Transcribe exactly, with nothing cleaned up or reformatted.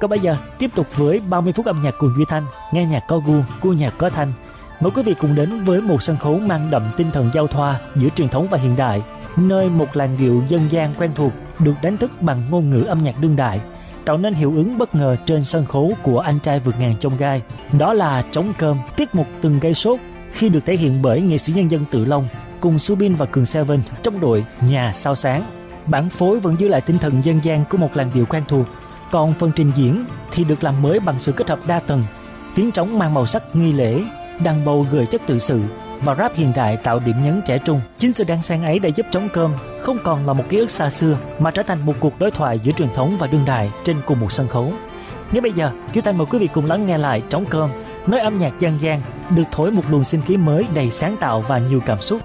Còn bây giờ tiếp tục với ba mươi phút âm nhạc cùng Duy Thanh, nghe nhạc có gu, gu nhạc có thanh. Mời quý vị cùng đến với một sân khấu mang đậm tinh thần giao thoa giữa truyền thống và hiện đại, nơi một làn điệu dân gian quen thuộc được đánh thức bằng ngôn ngữ âm nhạc đương đại, tạo nên hiệu ứng bất ngờ trên sân khấu của Anh Trai Vượt Ngàn Chông Gai. Đó là Trống Cơm, tiết mục từng gây sốt khi được thể hiện bởi nghệ sĩ nhân dân Tự Long cùng Subin và Cường Seven trong đội Nhà Sao Sáng. Bản phối vẫn giữ lại tinh thần dân gian của một làn điệu quen thuộc, còn phần trình diễn thì được làm mới bằng sự kết hợp đa tầng, tiếng trống mang màu sắc nghi lễ, đàn bầu gợi chất tự sự và rap hiện đại tạo điểm nhấn trẻ trung. Chính sự đan xen ấy đã giúp Trống Cơm không còn là một ký ức xa xưa mà trở thành một cuộc đối thoại giữa truyền thống và đương đại trên cùng một sân khấu. Ngay bây giờ, Kiều Thanh mời quý vị cùng lắng nghe lại Trống Cơm, nơi âm nhạc dân gian được thổi một luồng sinh khí mới đầy sáng tạo và nhiều cảm xúc.